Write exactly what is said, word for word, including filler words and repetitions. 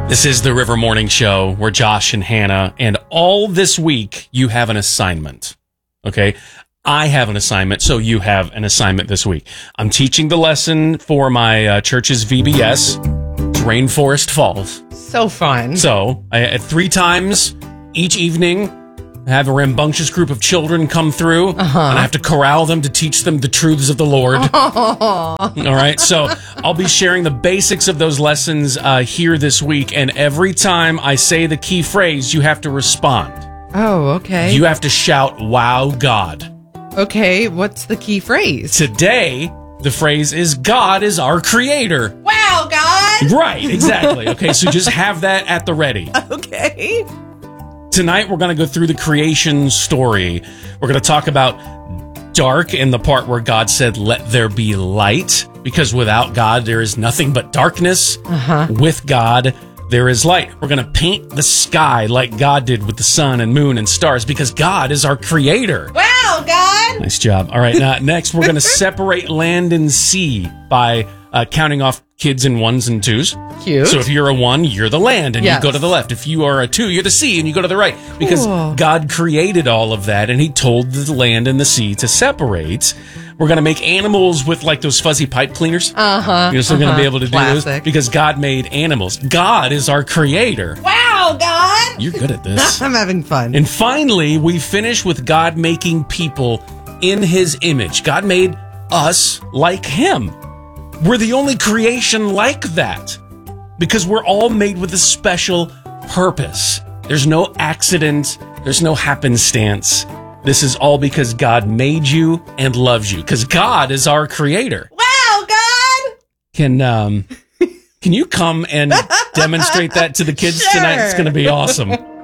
This is the River Morning Show. We're Josh and Hannah, and all this week you have an assignment. Okay? I have an assignment, so you have an assignment this week. I'm teaching the lesson for my uh, church's V B S. It's Rainforest Falls. So fun. So, I, at three times each evening, I have a rambunctious group of children come through, uh-huh. and I have to corral them to teach them the truths of the Lord. Oh. All right, so I'll be sharing the basics of those lessons uh, here this week, and every time I say the key phrase, you have to respond. Oh, okay. You have to shout, "Wow, God." Okay, what's the key phrase? Today, the phrase is, "God is our creator." Wow, God! Right, exactly. Okay, so just have that at the ready. Okay. Tonight, we're going to go through the creation story. We're going to talk about dark and the part where God said, "Let there be light," because without God, there is nothing but darkness. Uh-huh. With God, there is light. We're going to paint the sky like God did with the sun and moon and stars, because God is our creator. Wow, God! Nice job. All right, now, next, we're going to separate land and sea by uh, counting off kids in ones and twos. Cute. So if you're a one, you're the land, and yes. you go to the left. If you are a two, you're the sea, and you go to the right. Because cool. God created all of that, and he told the land and the sea to separate. We're going to make animals with, like, those fuzzy pipe cleaners. Uh-huh. You're still uh-huh. going to be able to do Classic. those because God made animals. God is our creator. Wow, God! You're good at this. I'm having fun. And finally, we finish with God making people in his image. God made us like him. We're the only creation like that because we're all made with a special purpose. There's no accident. There's no happenstance. This is all because God made you and loves you, because God is our creator. Wow, God! Can um, can you come and demonstrate that to the kids Sure. tonight? It's going to be awesome.